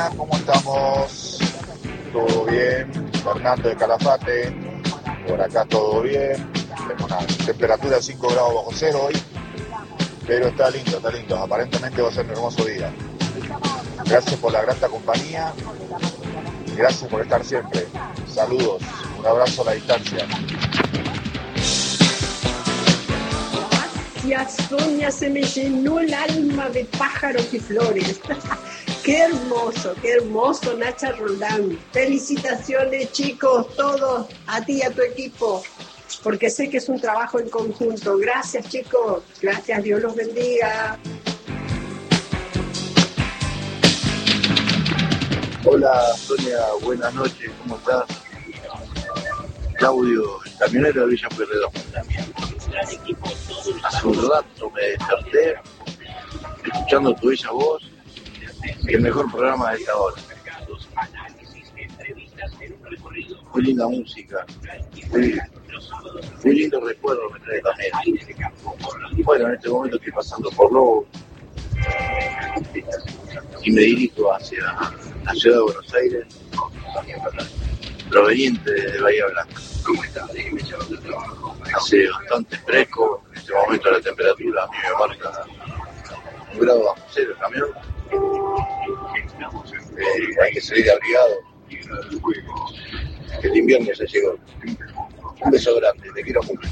¿Cómo estamos? ¿Todo bien? Fernando de Calafate, por acá todo bien. Tengo una temperatura de 5 grados bajo cero hoy, pero está lindo. Aparentemente va a ser un hermoso día. Gracias por la grata compañía, gracias por estar siempre. Saludos, un abrazo a la distancia. Gracias, Sonia, se me llenó el alma de pájaros y flores. Qué hermoso, Nacha Roldán. Felicitaciones, chicos, todos, a ti y a tu equipo, porque sé que es un trabajo en conjunto. Gracias, chicos, gracias, Dios los bendiga. Hola, Sonia, buenas noches, ¿cómo estás? Claudio, el camionero de Villa Pueyrredón. Hace un rato me desperté escuchando tu bella voz y el mejor programa de esta hora. Muy linda música, muy lindo recuerdo me trae también. Bueno, en este momento estoy pasando por Lobo y me dirijo hacia la ciudad de Buenos Aires, proveniente de Bahía Blanca. Hace bastante fresco, en este momento la temperatura a mí me marca 1 grado bajo cero el camión. Hay que salir abrigado. El invierno se llegó. Un beso grande, te quiero mucho.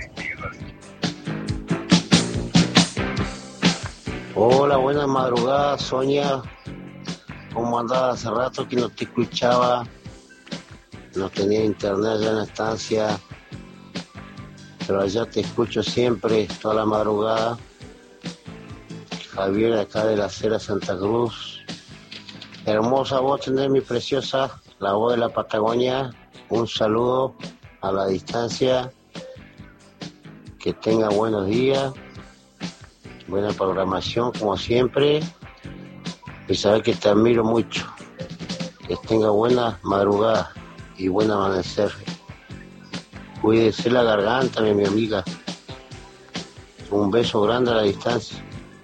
Hola, buenas madrugadas, Sonia. ¿Cómo andabas? Hace rato que no te escuchaba. No tenía internet ya en la estancia, pero allá te escucho siempre, toda la madrugada. Javier, acá de la Acera Santa Cruz. Hermosa voz tenés, mi preciosa, la voz de la Patagonia. Un saludo a la distancia. Que tenga buenos días, buena programación como siempre. Y sabes que te admiro mucho. Que tenga buena madrugada y buen amanecer. Cuídese la garganta, mi amiga. Un beso grande a la distancia.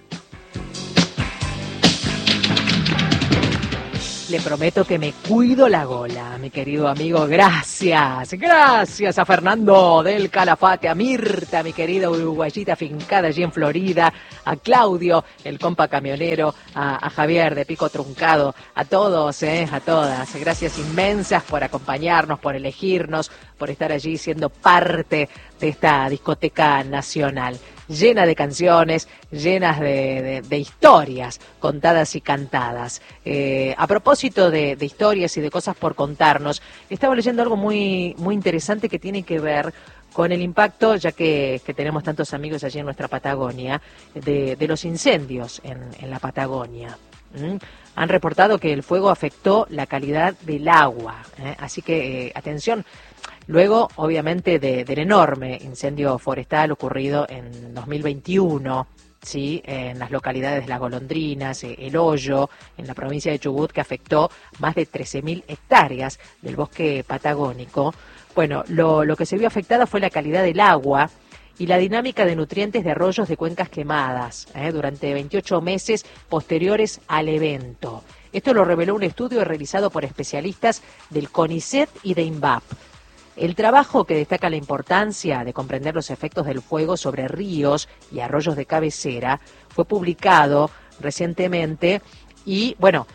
Le prometo que me cuido la gola, mi querido amigo. Gracias a Fernando del Calafate, a Mirta, mi querida uruguayita fincada allí en Florida, a Claudio, el compa camionero, a Javier de Pico Truncado, a todos, a todas. Gracias inmensas por acompañarnos, por elegirnos, por estar allí siendo parte de esta discoteca nacional, llena de canciones, llenas de historias contadas y cantadas. A propósito de historias y de cosas por contarnos, estaba leyendo algo muy interesante que tiene que ver con el impacto, ya que tenemos tantos amigos allí en nuestra Patagonia, de los incendios en la Patagonia. Han reportado que el fuego afectó la calidad del agua, así que atención. Luego, obviamente, del enorme incendio forestal ocurrido en 2021, ¿sí? En las localidades de Las Golondrinas, El Hoyo, en la provincia de Chubut, que afectó más de 13.000 hectáreas del bosque patagónico. Bueno, lo que se vio afectada fue la calidad del agua y la dinámica de nutrientes de arroyos de cuencas quemadas durante 28 meses posteriores al evento. Esto lo reveló un estudio realizado por especialistas del CONICET y de INVAP. El trabajo, que destaca la importancia de comprender los efectos del fuego sobre ríos y arroyos de cabecera, fue publicado recientemente y,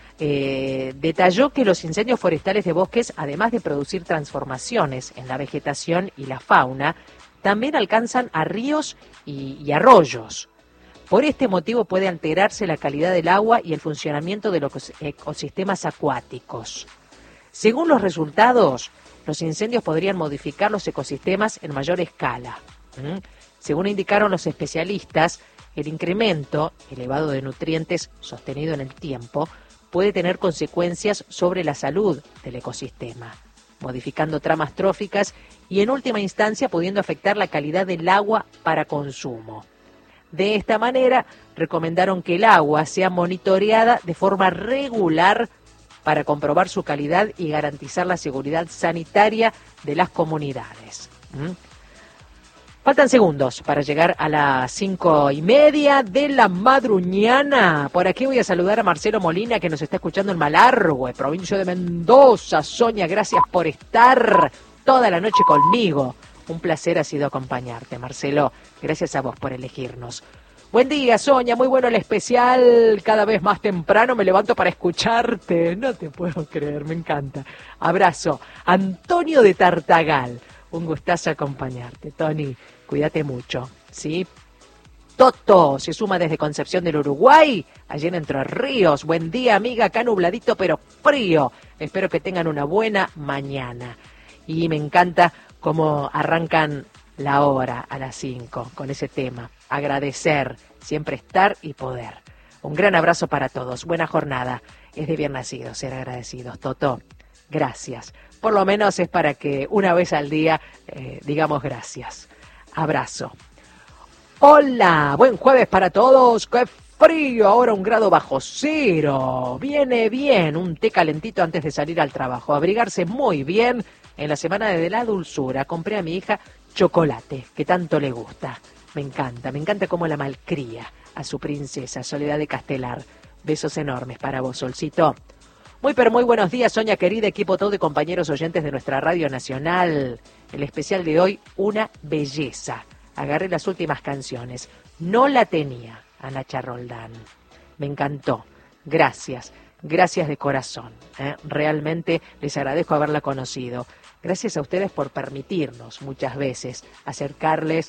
detalló que los incendios forestales de bosques, además de producir transformaciones en la vegetación y la fauna, también alcanzan a ríos y arroyos. Por este motivo puede alterarse la calidad del agua y el funcionamiento de los ecosistemas acuáticos. Según los resultados, los incendios podrían modificar los ecosistemas en mayor escala. Según indicaron los especialistas, el incremento elevado de nutrientes sostenido en el tiempo puede tener consecuencias sobre la salud del ecosistema, modificando tramas tróficas y en última instancia pudiendo afectar la calidad del agua para consumo. De esta manera, recomendaron que el agua sea monitoreada de forma regular para comprobar su calidad y garantizar la seguridad sanitaria de las comunidades. Faltan segundos para llegar a las 5:30 de la madruñana. Por aquí voy a saludar a Marcelo Molina, que nos está escuchando en Malargüe, provincia de Mendoza. Sonia, gracias por estar toda la noche conmigo. Un placer ha sido acompañarte, Marcelo. Gracias a vos por elegirnos. Buen día, Sonia. Muy bueno el especial. Cada vez más temprano me levanto para escucharte. No te puedo creer, me encanta. Abrazo. Antonio de Tartagal. Un gustazo acompañarte, Tony. Cuídate mucho, ¿sí? Toto se suma desde Concepción del Uruguay, allí en Entre Ríos. Buen día, amiga, acá nubladito pero frío. Espero que tengan una buena mañana. Y me encanta cómo arrancan la hora a las 5 con ese tema. Agradecer, siempre estar y poder. Un gran abrazo para todos. Buena jornada. Es de bien nacidos ser agradecidos, Toto. Gracias. Por lo menos es para que una vez al día digamos gracias. Abrazo. Hola, buen jueves para todos. ¡Qué frío! Ahora 1 grado bajo cero. Viene bien, un té calentito antes de salir al trabajo. Abrigarse muy bien en la semana de la dulzura. Compré a mi hija chocolate, que tanto le gusta. Me encanta cómo la malcría a su princesa, Soledad de Castelar. Besos enormes para vos, Solcito. Muy pero muy buenos días, Sonia querida, equipo todo y compañeros oyentes de nuestra Radio Nacional. El especial de hoy, una belleza. Agarré las últimas canciones. No la tenía a Nacha Roldán. Me encantó. Gracias de corazón. Realmente les agradezco haberla conocido. Gracias a ustedes por permitirnos muchas veces acercarles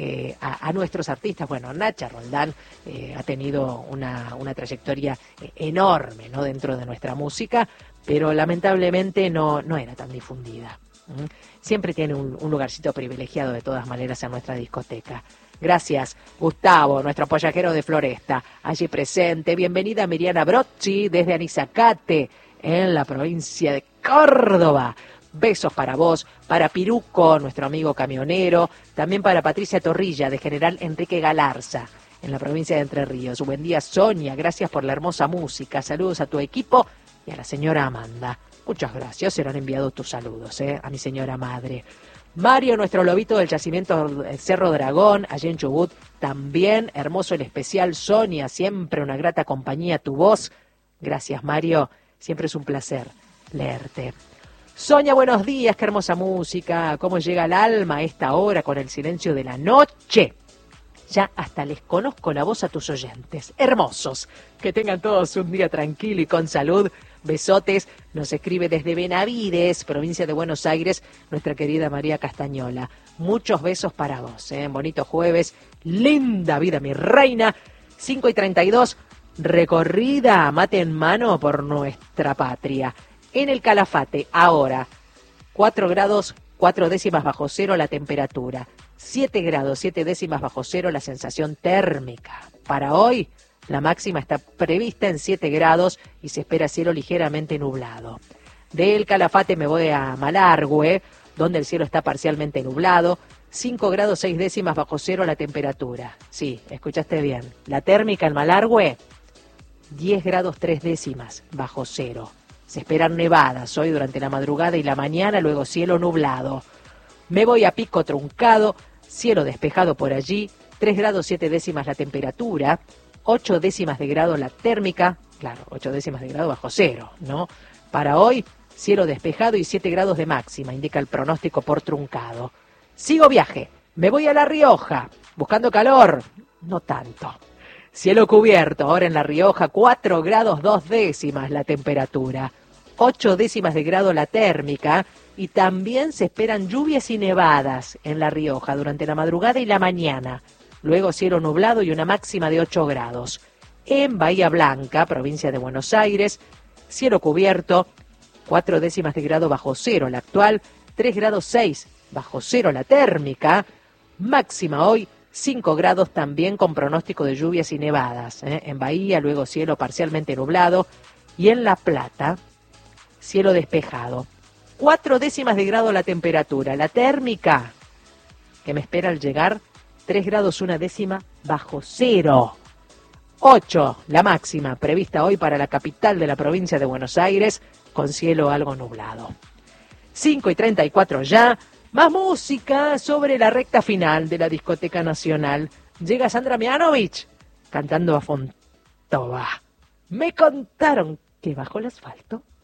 a nuestros artistas. Bueno, Nacha Roldán ha tenido una trayectoria enorme, ¿no?, dentro de nuestra música, pero lamentablemente no era tan difundida. Siempre tiene un lugarcito privilegiado de todas maneras en nuestra discoteca. Gracias, Gustavo, nuestro pollajero de Floresta, allí presente. Bienvenida Miriana Brocci desde Anizacate, en la provincia de Córdoba. Besos para vos, para Piruco, nuestro amigo camionero, también para Patricia Torrilla, de General Enrique Galarza, en la provincia de Entre Ríos. Buen día, Sonia, gracias por la hermosa música. Saludos a tu equipo y a la señora Amanda. Muchas gracias, serán enviados tus saludos, a mi señora madre. Mario, nuestro lobito del yacimiento Cerro Dragón, allí en Chubut, también hermoso el especial. Sonia, siempre una grata compañía, tu voz. Gracias, Mario, siempre es un placer leerte. Sonia, buenos días, qué hermosa música, cómo llega al alma a esta hora con el silencio de la noche. Ya hasta les conozco la voz a tus oyentes, hermosos. Que tengan todos un día tranquilo y con salud. Besotes, nos escribe desde Benavides, provincia de Buenos Aires, nuestra querida María Castañola. Muchos besos para vos, bonito jueves, linda vida mi reina. 5:32, recorrida, mate en mano por nuestra patria. En el Calafate, ahora, 4 grados, 4 décimas bajo cero la temperatura, 7 grados, 7 décimas bajo cero la sensación térmica. Para hoy, la máxima está prevista en 7 grados y se espera cielo ligeramente nublado. Del Calafate me voy a Malargüe, donde el cielo está parcialmente nublado, 5 grados, 6 décimas bajo cero la temperatura. Sí, escuchaste bien. La térmica en Malargüe, 10 grados, 3 décimas bajo cero. Se esperan nevadas hoy durante la madrugada y la mañana, luego cielo nublado. Me voy a Pico Truncado, cielo despejado por allí, 3 grados 7 décimas la temperatura, 8 décimas de grado la térmica, claro, 8 décimas de grado bajo cero, ¿no? Para hoy, cielo despejado y 7 grados de máxima, indica el pronóstico por Truncado. Sigo viaje, me voy a La Rioja, buscando calor, no tanto. Cielo cubierto, ahora en La Rioja, 4 grados 2 décimas la temperatura, 8 décimas de grado la térmica, y también se esperan lluvias y nevadas en La Rioja durante la madrugada y la mañana. Luego cielo nublado y una máxima de 8 grados. En Bahía Blanca, provincia de Buenos Aires, cielo cubierto, 4 décimas de grado bajo cero la actual, 3 grados 6 bajo cero la térmica, máxima hoy 5 grados también con pronóstico de lluvias y nevadas. En Bahía, luego cielo parcialmente nublado, y en La Plata, cielo despejado. 4 décimas de grado la temperatura, la térmica, que me espera al llegar, 3 grados 1 décima bajo cero. 8 la máxima prevista hoy para la capital de la provincia de Buenos Aires, con cielo algo nublado. 5:34 ya, Más música sobre la recta final de la discoteca nacional. Llega Sandra Mianovich cantando a Fontova. Me contaron que bajo el asfalto